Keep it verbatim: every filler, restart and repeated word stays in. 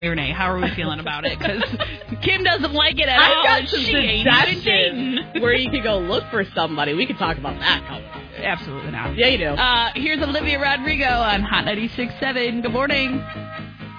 Renee, how are we feeling about it? Because Kim doesn't like it at I've all. got some She ain't even suggestions dating. where you could go look for somebody. We could talk about that. Absolutely not. Yeah, you do. Uh, here's Olivia Rodrigo on Hot ninety-six point seven. Good morning.